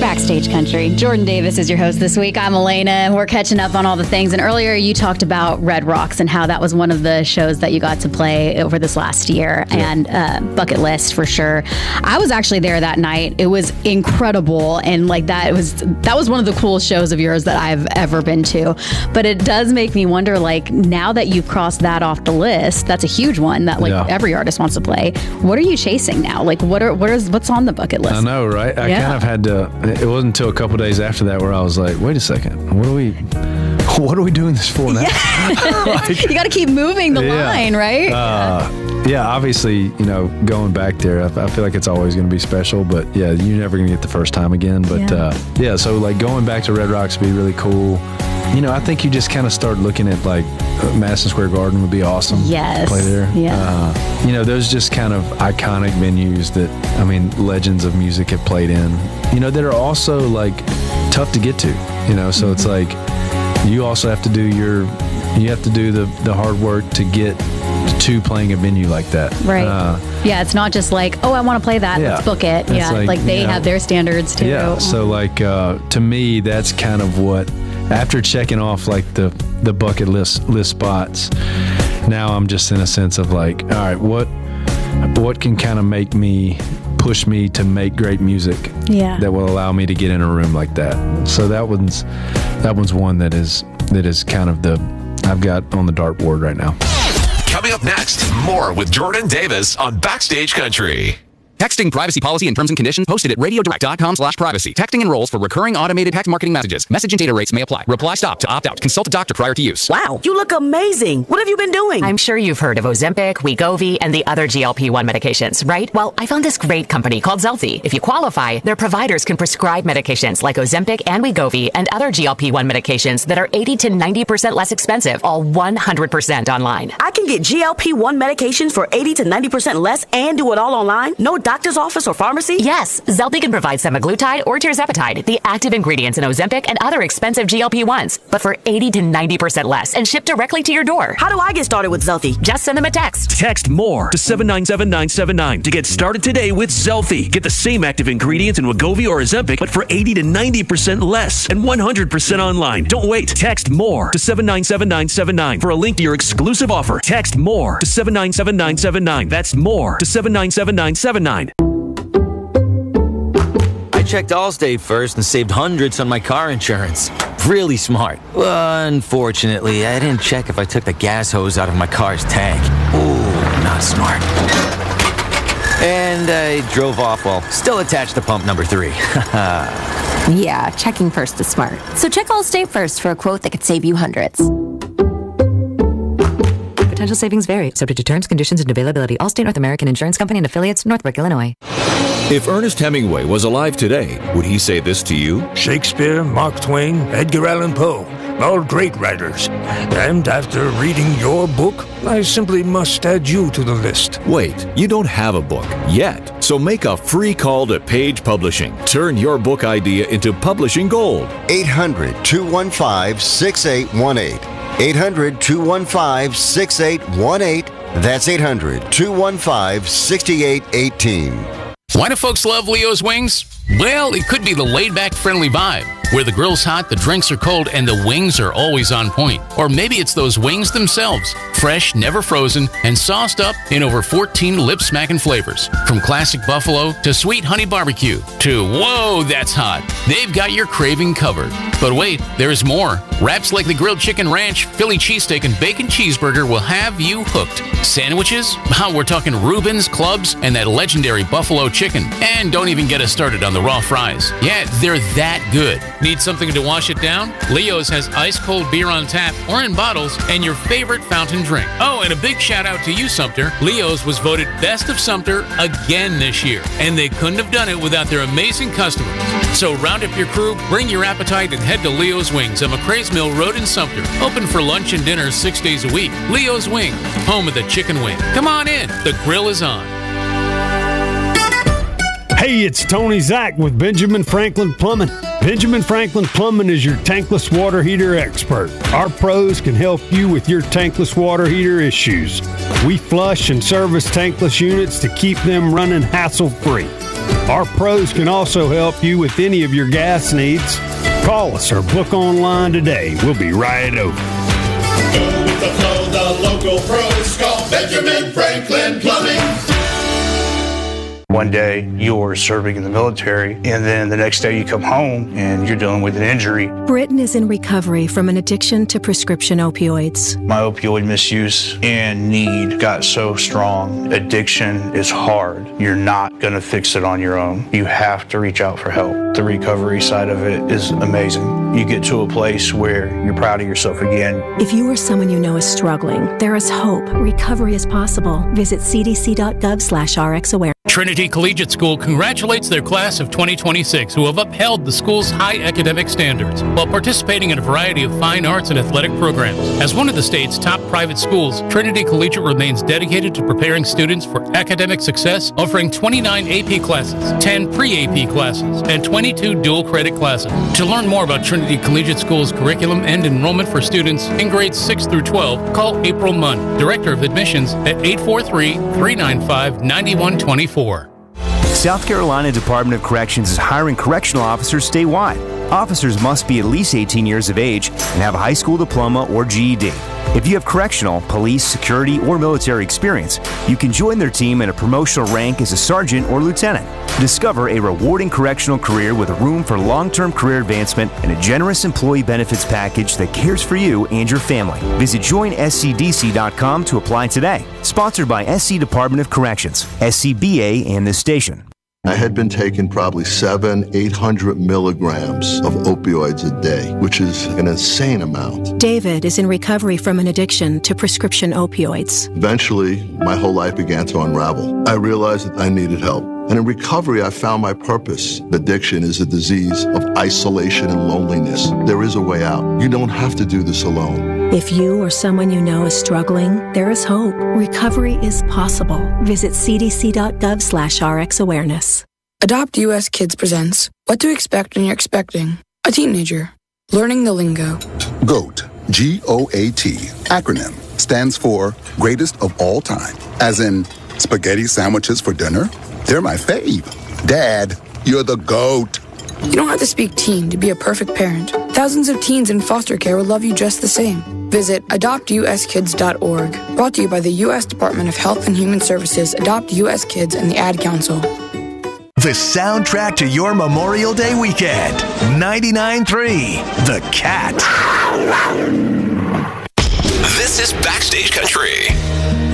Backstage Country. Jordan Davis is your host this week. I'm Elena, and we're catching up on all the things. And earlier you talked about Red Rocks and how that was one of the shows that you got to play over this last year, and bucket list for sure. I was actually there that night. It was incredible, and like that was one of the coolest shows of yours that I've ever been to. But it does make me wonder, like, now that you've crossed that off the list, that's a huge one that every artist wants to play. What are you chasing now? Like, what's on the bucket list? I know, right? I kind of had to. It wasn't until a couple days after that where I was like, wait a second, what are we doing this for now? You got to keep moving the line, right? Obviously, going back there, I feel like it's always going to be special, but you're never going to get the first time again. But so like going back to Red Rocks would be really cool. I think you just kind of start looking at like Madison Square Garden would be awesome. Yes. To play there. Yeah. Those just kind of iconic venues that, legends of music have played in, that are also like tough to get to, so it's like you also have to do the hard work to get to playing a venue like that. Right. It's not just like, I want to play that. Let's book it. It's like they have their standards too. Yeah. So like, to me, that's kind of what, after checking off like the bucket list spots, now I'm just in a sense of like, all right, what can kind of push me to make great music that will allow me to get in a room like that. So that one's one that is kind of I've got on the dartboard right now. Coming up next, more with Jordan Davis on Backstage Country. Texting privacy policy and terms and conditions posted at radiodirect.com/privacy. Texting enrolls for recurring automated text marketing messages. Message and data rates may apply. Reply stop to opt out. Consult a doctor prior to use. Wow, you look amazing. What have you been doing? I'm sure you've heard of Ozempic, Wegovy, and the other GLP-1 medications, right? Well, I found this great company called Zelfie. If you qualify, their providers can prescribe medications like Ozempic and Wegovy and other GLP-1 medications that are 80 to 90% less expensive, all 100% online. I can get GLP-1 medications for 80 to 90% less and do it all online? No doctor's office or pharmacy? Yes, Zelfie can provide semaglutide or tirzepatide, the active ingredients in Ozempic and other expensive GLP-1s, but for 80 to 90% less and shipped directly to your door. How do I get started with Zelfie? Just send them a text. Text MORE to 797979 to get started today with Zelfie. Get the same active ingredients in Wegovy or Ozempic, but for 80 to 90% less and 100% online. Don't wait. Text MORE to 797979 for a link to your exclusive offer. Text MORE to 797979. That's MORE to 797979. I checked Allstate first and saved hundreds on my car insurance. Really smart. Unfortunately, I didn't check if I took the gas hose out of my car's tank. Ooh, not smart. And I drove off while still attached to pump number 3. Yeah, checking first is smart. So check Allstate first for a quote that could save you hundreds. Potential savings vary, subject to terms, conditions, and availability. Allstate North American Insurance Company and affiliates, Northbrook, Illinois. If Ernest Hemingway was alive today, would he say this to you? Shakespeare, Mark Twain, Edgar Allan Poe, all great writers. And after reading your book, I simply must add you to the list. Wait, you don't have a book yet. So make a free call to Page Publishing. Turn your book idea into publishing gold. 800-215-6818. 800-215-6818. That's 800-215-6818. Why do folks love Leo's Wings? Well, it could be the laid-back, friendly vibe, where the grill's hot, the drinks are cold, and the wings are always on point. Or maybe it's those wings themselves, fresh, never frozen, and sauced up in over 14 lip-smacking flavors. From classic buffalo to sweet honey barbecue to, whoa, that's hot. They've got your craving covered. But wait, there's more. Wraps like the grilled chicken ranch, Philly cheesesteak, and bacon cheeseburger will have you hooked. Sandwiches? Oh, we're talking Reubens, clubs, and that legendary buffalo chicken. And don't even get us started on the raw fries. Yeah, they're that good. Need something to wash it down? Leo's has ice-cold beer on tap or in bottles and your favorite fountain drink. Oh, and a big shout-out to you, Sumter. Leo's was voted Best of Sumter again this year, and they couldn't have done it without their amazing customers. So round up your crew, bring your appetite, and head to Leo's Wings on McCrae's Mill Road in Sumter. Open for lunch and dinner 6 days a week. Leo's Wings, home of the chicken wing. Come on in. The grill is on. Hey, it's Tony Zach with Benjamin Franklin Plumbing. Benjamin Franklin Plumbing is your tankless water heater expert. Our pros can help you with your tankless water heater issues. We flush and service tankless units to keep them running hassle-free. Our pros can also help you with any of your gas needs. Call us or book online today. We'll be right over. Go with the flow, the local pros. Call Benjamin Franklin Plumbing. One day you're serving in the military, and then the next day you come home and you're dealing with an injury. Britton is in recovery from an addiction to prescription opioids. My opioid misuse and need got so strong. Addiction is hard. You're not going to fix it on your own. You have to reach out for help. The recovery side of it is amazing. You get to a place where you're proud of yourself again. If you or someone you know is struggling, there is hope. Recovery is possible. Visit cdc.gov/RxAware. Trinity Collegiate School congratulates their class of 2026 who have upheld the school's high academic standards while participating in a variety of fine arts and athletic programs. As one of the state's top private schools, Trinity Collegiate remains dedicated to preparing students for academic success, offering 29 AP classes, 10 pre-AP classes, and 22 dual credit classes. To learn more about Trinity Collegiate School's curriculum and enrollment for students in grades 6 through 12, call April Munn, Director of Admissions, at 843-395-9124. South Carolina Department of Corrections is hiring correctional officers statewide. Officers must be at least 18 years of age and have a high school diploma or GED. If you have correctional, police, security, or military experience, you can join their team in a promotional rank as a sergeant or lieutenant. Discover a rewarding correctional career with room for long-term career advancement and a generous employee benefits package that cares for you and your family. Visit joinscdc.com to apply today. Sponsored by SC Department of Corrections, SCBA, and this station. I had been taking probably 800 milligrams of opioids a day, which is an insane amount. David is in recovery from an addiction to prescription opioids. Eventually, my whole life began to unravel. I realized that I needed help. And in recovery, I found my purpose. Addiction is a disease of isolation and loneliness. There is a way out. You don't have to do this alone. If you or someone you know is struggling, there is hope. Recovery is possible. Visit cdc.gov/RxAwareness. Adopt US Kids presents What to Expect When You're Expecting a Teenager. Learning the lingo. GOAT, G-O-A-T, acronym, stands for Greatest of All Time. As in, spaghetti sandwiches for dinner? They're my fave. Dad, you're the GOAT. You don't have to speak teen to be a perfect parent. Thousands of teens in foster care will love you just the same. Visit adoptuskids.org. Brought to you by the U.S. Department of Health and Human Services, Adopt U.S. Kids, and the Ad Council. The soundtrack to your Memorial Day weekend. 99.3 The Cat. This is Backstage Country.